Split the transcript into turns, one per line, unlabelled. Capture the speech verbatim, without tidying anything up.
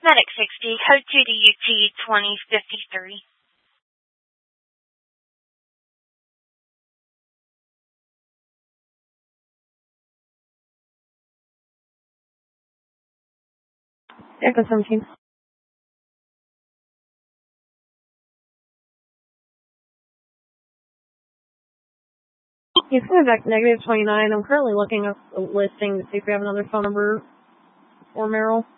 Medic sixty, code two D U T twenty fifty-three.
Echo seventeen. He's coming back negative twenty-nine. I'm currently looking up a listing to see if we have another phone number for Merrill.